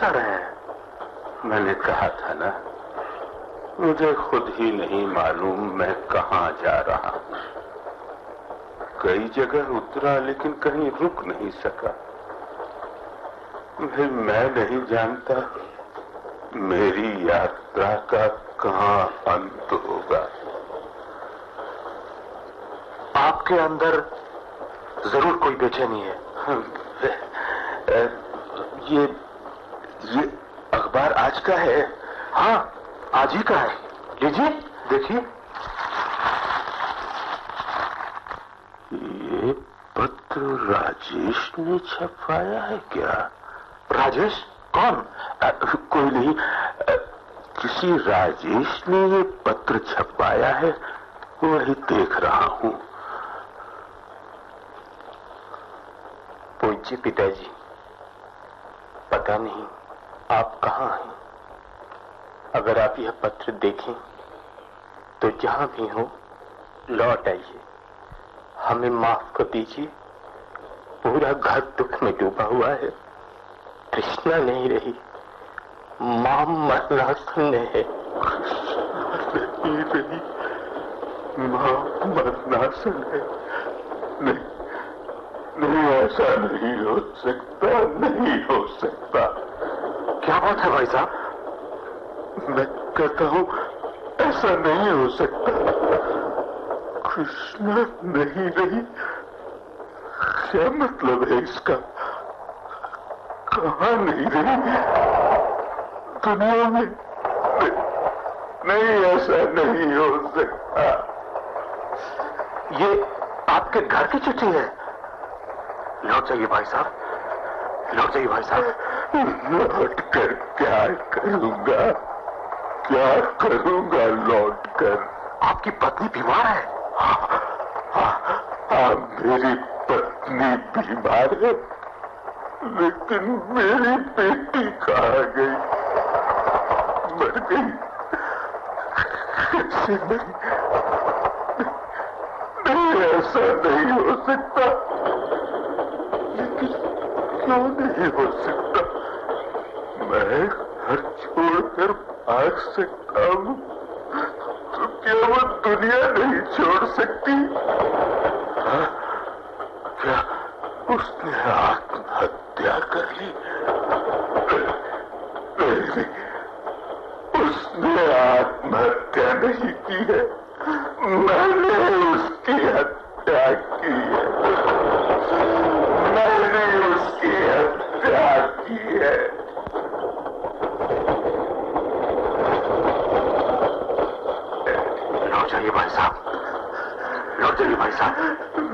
जा रहे हैं? मैंने कहा था ना, मुझे खुद ही नहीं मालूम मैं कहाँ जा रहा हूँ। कई जगह उतरा लेकिन कहीं रुक नहीं सका। फिर मैं नहीं जानता मेरी यात्रा का कहाँ अंत होगा। आपके अंदर जरूर कोई बेचैनी है। ये अखबार आज का है? हाँ, आज ही का है। लीजिए, देखिए। ये पत्र राजेश ने छपवाया है क्या? राजेश? कौन? कोई नहीं, किसी राजेश ने ये पत्र छपवाया है, वही देख रहा हूँ। पूज्य पिताजी, पता नहीं आप कहाँ हैं। अगर आप यह पत्र देखें तो जहां भी हो लौट आइए। हमें माफ कर दीजिए, पूरा घर दुख में डूबा हुआ है। तृष्णा नहीं रही, मां मरनासन है। नहीं रही, मां मरनासन है। नहीं, ऐसा नहीं हो सकता, नहीं हो सकता। क्या बात है भाई साहब? मैं कहता हूं ऐसा नहीं हो सकता। कृष्णा नहीं रही, क्या मतलब है इसका? कहाँ नहीं रही? दुनिया में नहीं, ऐसा नहीं हो सकता। ये आपके घर की चिट्ठी है। लौट जाइए भाई साहब, लौट जाइए भाई साहब। लौट कर क्या करूंगा? क्या करूंगा लौट कर? आपकी पत्नी बीमार है। हाँ, मेरी पत्नी बीमार है, लेकिन मेरी बेटी कहाँ गई? मर गई? कैसे नहीं, ऐसा नहीं हो सकता। लेकिन क्यों नहीं हो सकता? मैं घर छोड़कर भाग सकता हूँ, तो क्या वो दुनिया नहीं छोड़ सकती? हाँ? क्या उसने आत्महत्या कर ली? नहीं, उसने आत्महत्या नहीं की है, मैंने उसकी हत्या की है। मैंने उसकी हत्या की है। लौट जाइए भाई साहब, लौट जाइए भाई साहब।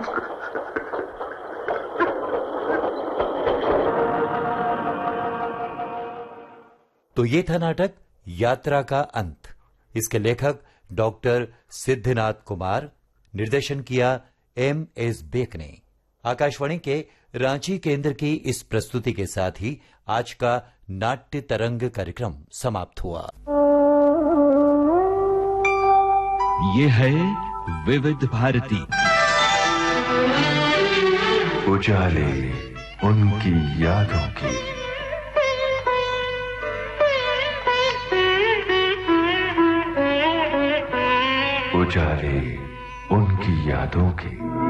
तो ये था नाटक यात्रा का अंत। इसके लेखक डॉक्टर सिद्धनाथ कुमार, निर्देशन किया M.S. बेक ने। आकाशवाणी के रांची केंद्र की इस प्रस्तुति के साथ ही आज का नाट्य तरंग कार्यक्रम समाप्त हुआ। ये है विविध भारती। उजाले उनकी यादों की। उजाले उनकी यादों की।